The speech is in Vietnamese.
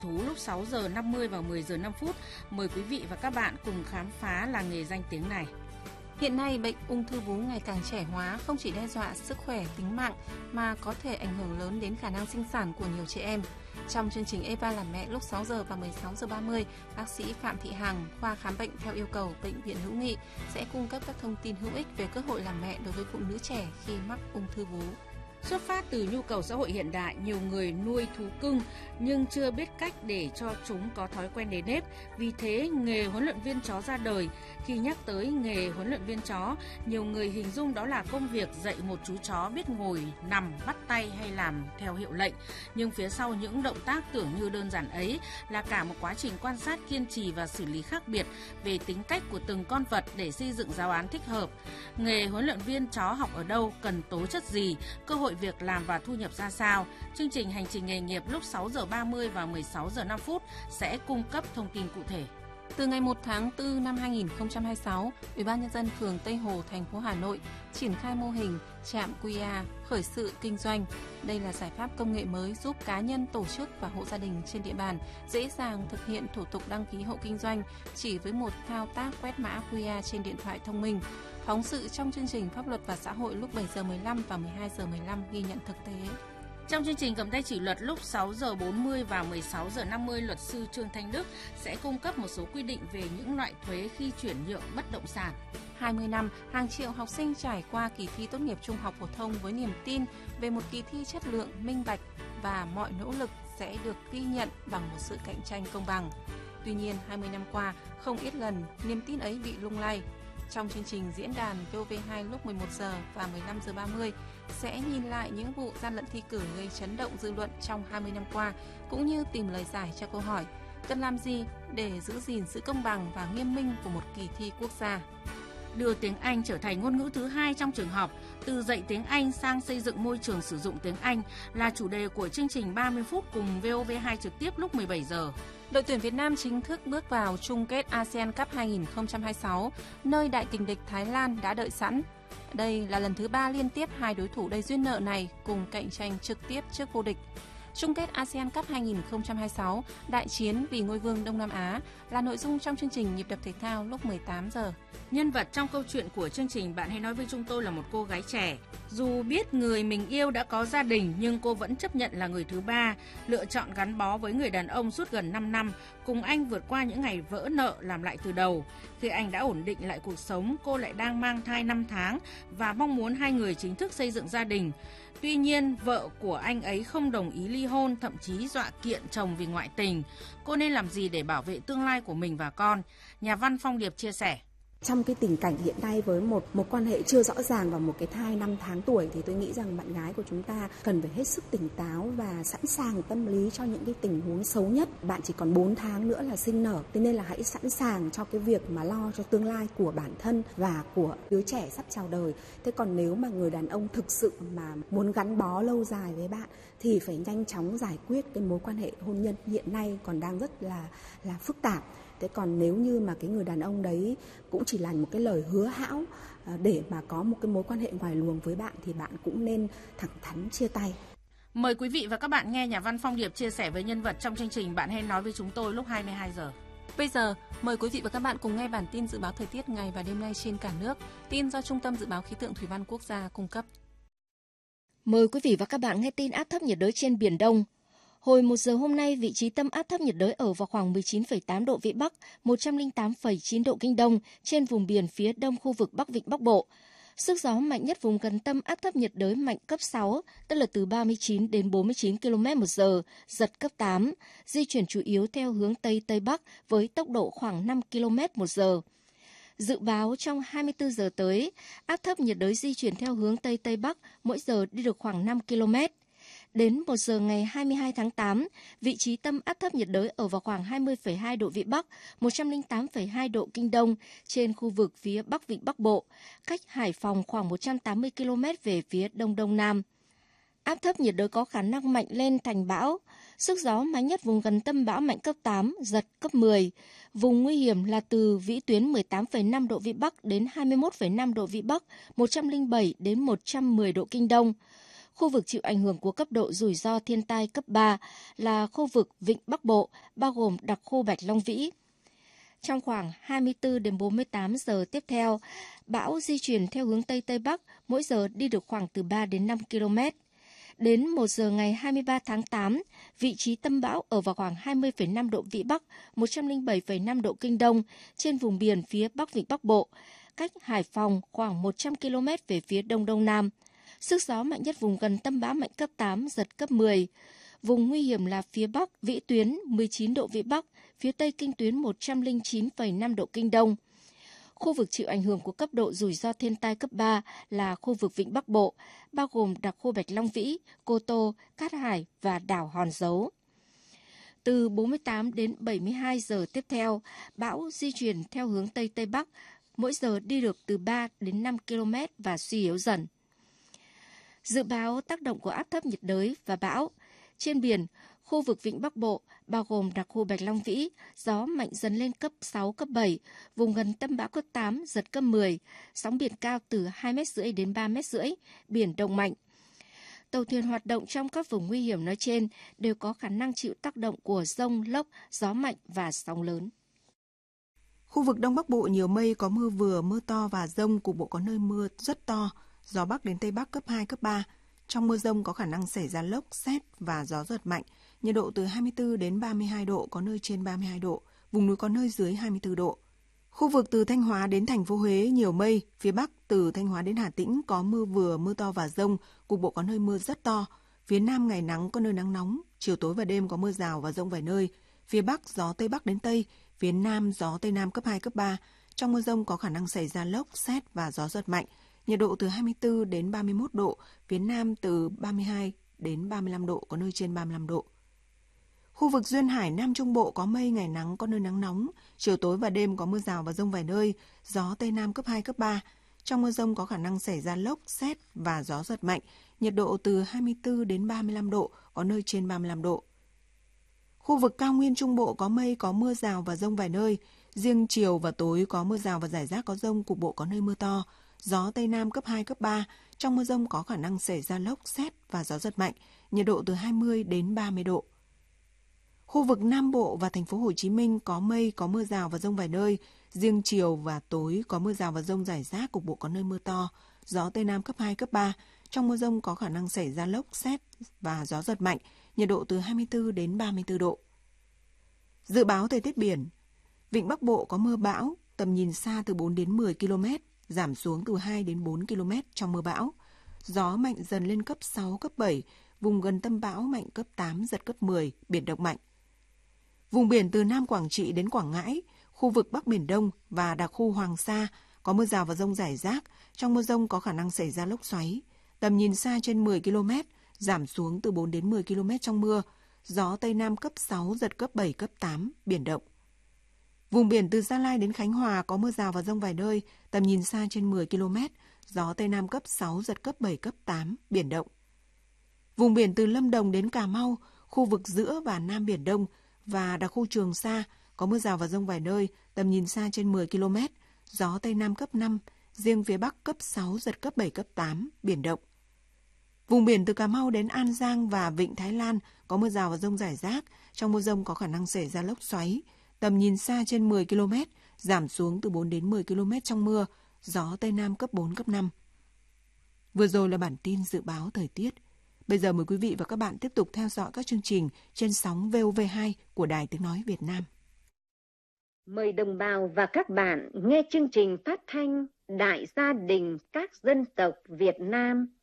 thú lúc 6 giờ 50 và 10 giờ 5 phút. Mời quý vị và các bạn cùng khám phá làng nghề danh tiếng này. Hiện nay, bệnh ung thư vú ngày càng trẻ hóa, không chỉ đe dọa sức khỏe, tính mạng mà có thể ảnh hưởng lớn đến khả năng sinh sản của nhiều trẻ em. Trong chương trình Eva làm mẹ lúc 6 giờ và 16 giờ 30, bác sĩ Phạm Thị Hằng, khoa khám bệnh theo yêu cầu Bệnh viện Hữu Nghị sẽ cung cấp các thông tin hữu ích về cơ hội làm mẹ đối với phụ nữ trẻ khi mắc ung thư vú. Xuất phát từ nhu cầu xã hội hiện đại, nhiều người nuôi thú cưng nhưng chưa biết cách để cho chúng có thói quen nề nếp. Vì thế, nghề huấn luyện viên chó ra đời. Khi nhắc tới nghề huấn luyện viên chó, nhiều người hình dung đó là công việc dạy một chú chó biết ngồi, nằm, bắt tay hay làm theo hiệu lệnh. Nhưng phía sau những động tác tưởng như đơn giản ấy là cả một quá trình quan sát kiên trì và xử lý khác biệt về tính cách của từng con vật để xây dựng giáo án thích hợp. Nghề huấn luyện viên chó học ở đâu, cần tố chất gì, cơ hội việc làm và thu nhập ra sao? Chương trình Hành trình nghề nghiệp lúc 6 giờ 30 và 16 giờ 5 phút sẽ cung cấp thông tin cụ thể. Từ ngày 1 tháng 4 năm 2026, Ủy ban nhân dân phường Tây Hồ, thành phố Hà Nội triển khai mô hình trạm QR khởi sự kinh doanh. Đây là giải pháp công nghệ mới giúp cá nhân, tổ chức và hộ gia đình trên địa bàn dễ dàng thực hiện thủ tục đăng ký hộ kinh doanh chỉ với một thao tác quét mã QR trên điện thoại thông minh. Phóng sự trong chương trình Pháp luật và xã hội lúc 7 giờ 15 và 12 giờ 15 ghi nhận thực tế. Trong chương trình Cầm tay chỉ luật lúc 6 giờ 40 và 16 giờ 50, luật sư Trương Thanh Đức sẽ cung cấp một số quy định về những loại thuế khi chuyển nhượng bất động sản. 20 năm, hàng triệu học sinh trải qua kỳ thi tốt nghiệp trung học phổ thông với niềm tin về một kỳ thi chất lượng, minh bạch và mọi nỗ lực sẽ được ghi nhận bằng một sự cạnh tranh công bằng. Tuy nhiên, 20 năm qua, không ít lần niềm tin ấy bị lung lay. Trong chương trình diễn đàn VOV2 lúc 11 giờ và 15 giờ 30 sẽ nhìn lại những vụ gian lận thi cử gây chấn động dư luận trong 20 năm qua, cũng như tìm lời giải cho câu hỏi cần làm gì để giữ gìn sự công bằng và nghiêm minh của một kỳ thi quốc gia. Đưa tiếng Anh trở thành ngôn ngữ thứ hai trong trường học, từ dạy tiếng Anh sang xây dựng môi trường sử dụng tiếng Anh là chủ đề của chương trình 30 phút cùng VOV2 trực tiếp lúc 17 giờ. Đội tuyển Việt Nam chính thức bước vào chung kết ASEAN Cup 2026, nơi đại kình địch Thái Lan đã đợi sẵn. Đây là lần thứ 3 liên tiếp hai đối thủ đầy duyên nợ này cùng cạnh tranh trực tiếp trước vô địch. Chung kết ASEAN Cup 2026, đại chiến vì ngôi vương Đông Nam Á là nội dung trong chương trình Nhịp đập thể thao lúc 18 giờ. Nhân vật trong câu chuyện của chương trình Bạn hãy nói với chúng tôi là một cô gái trẻ. Dù biết người mình yêu đã có gia đình nhưng cô vẫn chấp nhận là người thứ ba, lựa chọn gắn bó với người đàn ông suốt gần 5 năm, cùng anh vượt qua những ngày vỡ nợ làm lại từ đầu. Khi anh đã ổn định lại cuộc sống, cô lại đang mang thai 5 tháng và mong muốn hai người chính thức xây dựng gia đình. Tuy nhiên, vợ của anh ấy không đồng ý ly hôn, thậm chí dọa kiện chồng vì ngoại tình. Cô nên làm gì để bảo vệ tương lai của mình và con? Nhà văn Phong Điệp chia sẻ. Trong cái tình cảnh hiện nay với một quan hệ chưa rõ ràng và một cái thai 5 tháng tuổi thì tôi nghĩ rằng bạn gái của chúng ta cần phải hết sức tỉnh táo và sẵn sàng tâm lý cho những cái tình huống xấu nhất. Bạn chỉ còn 4 tháng nữa là sinh nở, thế nên là hãy sẵn sàng cho cái việc mà lo cho tương lai của bản thân và của đứa trẻ sắp chào đời. Thế còn nếu mà người đàn ông thực sự mà muốn gắn bó lâu dài với bạn thì phải nhanh chóng giải quyết cái mối quan hệ hôn nhân hiện nay còn đang rất là phức tạp. Thế còn nếu như mà cái người đàn ông đấy cũng chỉ là một cái lời hứa hão để mà có một cái mối quan hệ ngoài luồng với bạn thì bạn cũng nên thẳng thắn chia tay. Mời quý vị và các bạn nghe nhà văn Phong Điệp chia sẻ với nhân vật trong chương trình Bạn hãy nói với chúng tôi lúc 22 giờ. Bây giờ, mời quý vị và các bạn cùng nghe bản tin dự báo thời tiết ngày và đêm nay trên cả nước. Tin do Trung tâm Dự báo Khí tượng Thủy văn Quốc gia cung cấp. Mời quý vị và các bạn nghe tin áp thấp nhiệt đới trên Biển Đông. Hồi 1 giờ hôm nay, vị trí tâm áp thấp nhiệt đới ở vào khoảng 19,8 độ Vĩ Bắc, 108,9 độ Kinh Đông trên vùng biển phía đông khu vực Bắc Vịnh Bắc Bộ. Sức gió mạnh nhất vùng gần tâm áp thấp nhiệt đới mạnh cấp 6, tức là từ 39 đến 49 km/h, giật cấp 8, di chuyển chủ yếu theo hướng Tây Tây Bắc với tốc độ khoảng 5 km/h. Dự báo trong 24 giờ tới, áp thấp nhiệt đới di chuyển theo hướng Tây Tây Bắc, mỗi giờ đi được khoảng 5 km. Đến 1 giờ ngày 22 tháng 8, vị trí tâm áp thấp nhiệt đới ở vào khoảng 20,2 độ Vĩ Bắc, 108,2 độ Kinh Đông trên khu vực phía Bắc Vịnh Bắc Bộ, cách Hải Phòng khoảng 180 km về phía Đông Đông Nam. Áp thấp nhiệt đới có khả năng mạnh lên thành bão. Sức gió mạnh nhất vùng gần tâm bão mạnh cấp 8, giật cấp 10. Vùng nguy hiểm là từ vĩ tuyến 18,5 độ Vĩ Bắc đến 21,5 độ Vĩ Bắc, 107 đến 110 độ Kinh Đông. Khu vực chịu ảnh hưởng của cấp độ rủi ro thiên tai cấp 3 là khu vực Vịnh Bắc Bộ, bao gồm đặc khu Bạch Long Vĩ. Trong khoảng 24 đến 48 giờ tiếp theo, bão di chuyển theo hướng Tây Tây Bắc, mỗi giờ đi được khoảng từ 3 đến 5 km. Đến 1 giờ ngày 23 tháng 8, vị trí tâm bão ở vào khoảng 20,5 độ Vĩ Bắc, 107,5 độ Kinh Đông trên vùng biển phía Bắc Vịnh Bắc Bộ, cách Hải Phòng khoảng 100 km về phía Đông Đông Nam. Sức gió mạnh nhất vùng gần tâm bão mạnh cấp 8, giật cấp 10. Vùng nguy hiểm là phía Bắc, vĩ tuyến 19 độ Vĩ Bắc, phía Tây kinh tuyến 109,5 độ Kinh Đông. Khu vực chịu ảnh hưởng của cấp độ rủi ro thiên tai cấp 3 là khu vực Vịnh Bắc Bộ, bao gồm đặc khu Bạch Long Vĩ, Cô Tô, Cát Hải và đảo Hòn Dấu. Từ 48 đến 72 giờ tiếp theo, bão di chuyển theo hướng Tây Tây Bắc, mỗi giờ đi được từ 3 đến 5 km và suy yếu dần. Dự báo tác động của áp thấp nhiệt đới và bão. Trên biển, khu vực Vịnh Bắc Bộ, bao gồm đặc khu Bạch Long Vĩ, gió mạnh dần lên cấp 6, cấp 7, vùng gần tâm bão cấp 8, giật cấp 10, sóng biển cao từ 2,5 m đến 3,5 m, biển động mạnh. Tàu thuyền hoạt động trong các vùng nguy hiểm nói trên đều có khả năng chịu tác động của dông, lốc, gió mạnh và sóng lớn. Khu vực Đông Bắc Bộ nhiều mây, có mưa vừa, mưa to và dông, cục bộ có nơi mưa rất to, gió Bắc đến Tây Bắc cấp 2, cấp 3. Trong mưa dông có khả năng xảy ra lốc, sét và gió giật mạnh, nhiệt độ từ 24 đến 32 độ, có nơi trên 32 độ, vùng núi có nơi dưới 24 độ. Khu vực từ Thanh Hóa đến thành phố Huế nhiều mây, phía Bắc từ Thanh Hóa đến Hà Tĩnh có mưa vừa, mưa to và dông, cục bộ có nơi mưa rất to. Phía Nam ngày nắng, có nơi nắng nóng, chiều tối và đêm có mưa rào và dông vài nơi. Phía Bắc gió Tây Bắc đến Tây, phía Nam gió Tây Nam cấp 2, cấp 3. Trong mưa dông có khả năng xảy ra lốc, sét và gió giật mạnh. Nhiệt độ từ 24 đến 31 độ, phía Nam từ 32 đến 35 độ, có nơi trên 35 độ. Khu vực duyên hải Nam Trung Bộ có mây, ngày nắng, có nơi nắng nóng, chiều tối và đêm có mưa rào và dông vài nơi, gió Tây Nam cấp 2, cấp 3. Trong mưa dông có khả năng xảy ra lốc, sét và gió giật mạnh, nhiệt độ từ 24 đến 35 độ, có nơi trên 35 độ. Khu vực cao nguyên Trung Bộ có mây, có mưa rào và dông vài nơi, riêng chiều và tối có mưa rào và rải rác có dông, cục bộ có nơi mưa to, gió Tây Nam cấp 2, cấp 3. Trong mưa dông có khả năng xảy ra lốc, sét và gió giật mạnh, nhiệt độ từ 20 đến 30 độ. Khu vực Nam Bộ và thành phố Hồ Chí Minh có mây, có mưa rào và dông vài nơi, riêng chiều và tối có mưa rào và dông rải rác, cục bộ có nơi mưa to, gió Tây Nam cấp 2, cấp 3. Trong mưa dông có khả năng xảy ra lốc, sét và gió giật mạnh, nhiệt độ từ 24 đến 34 độ. Dự báo thời tiết biển. Vịnh Bắc Bộ có mưa bão, tầm nhìn xa từ 4 đến 10 km, giảm xuống từ 2 đến 4 km trong mưa bão. Gió mạnh dần lên cấp 6, cấp 7, vùng gần tâm bão mạnh cấp 8, giật cấp 10, biển động mạnh. Vùng biển từ Nam Quảng Trị đến Quảng Ngãi, khu vực Bắc Biển Đông và đặc khu Hoàng Sa có mưa rào và dông rải rác. Trong mưa dông có khả năng xảy ra lốc xoáy. Tầm nhìn xa trên 10 km, giảm xuống từ 4 đến 10 km trong mưa. Gió Tây Nam cấp 6, giật cấp 7, cấp 8, biển động. Vùng biển từ Gia Lai đến Khánh Hòa có mưa rào và dông vài nơi, tầm nhìn xa trên 10 km, gió Tây Nam cấp 6, giật cấp 7, cấp 8, biển động. Vùng biển từ Lâm Đồng đến Cà Mau, khu vực giữa và Nam Biển Đông và đặc khu Trường Sa có mưa rào và dông vài nơi, tầm nhìn xa trên 10 km, gió Tây Nam cấp 5, riêng phía Bắc cấp 6, giật cấp 7, cấp 8, biển động. Vùng biển từ Cà Mau đến An Giang và Vịnh Thái Lan có mưa rào và dông rải rác, trong mưa dông có khả năng xảy ra lốc xoáy, tầm nhìn xa trên 10 km, giảm xuống từ 4 đến 10 km trong mưa, gió Tây Nam cấp 4, cấp 5. Vừa rồi là bản tin dự báo thời tiết. Bây giờ mời quý vị và các bạn tiếp tục theo dõi các chương trình trên sóng VOV2 của Đài Tiếng Nói Việt Nam. Mời đồng bào và các bạn nghe chương trình phát thanh Đại gia đình các dân tộc Việt Nam